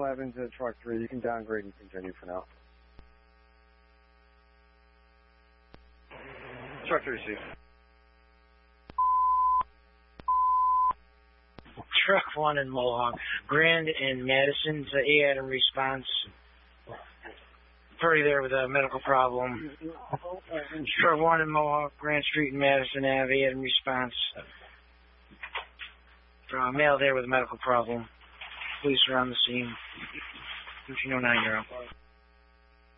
11 to truck 3. You can downgrade and continue for now. Truck 3, see. Truck 1 in Mohawk. Grand and Madison's AADM response. Party there with a medical problem. Truck 1 in Mohawk, Grand Street and Madison Ave, AADM response. Male there with a medical problem. Police are on the scene. 1309, you're up.